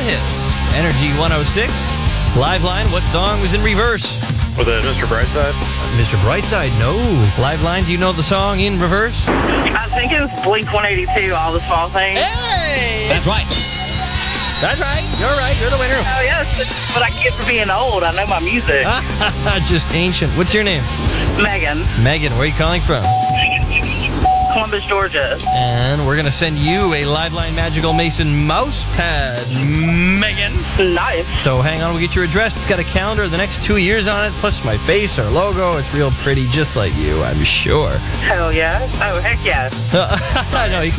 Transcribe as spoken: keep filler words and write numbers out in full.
hits. Energy one oh six. Live line, what song was in reverse? Was it Mister Brightside? Mister Brightside, no. Live line, do you know the song in reverse? I think it was Blink one eighty-two, All the Small Things. Hey! That's right. That's right. You're right. You're the winner. Oh, yes, but I get for being old. I know my music. Just ancient. What's your name? Megan, Megan, where are you calling from? Columbus, Georgia. And we're going to send you a Liveline Magical Mason mouse pad, Megan. Nice. So hang on, we'll get your address. It's got a calendar of the next two years on it, plus my face, our logo. It's real pretty, just like you, I'm sure. Hell yeah. Oh, heck yeah. I know, you